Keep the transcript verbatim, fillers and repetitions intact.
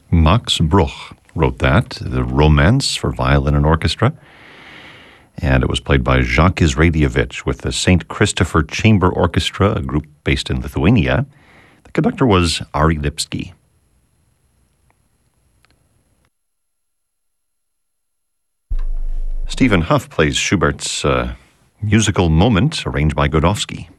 Max Bruch wrote that, the Romance for violin and orchestra. And it was played by Jacques Israelievich with the Saint Christopher Chamber Orchestra, a group based in Lithuania. The conductor was Ari Lipsky. Stephen Huff plays Schubert's uh, musical Moment, arranged by Godowsky.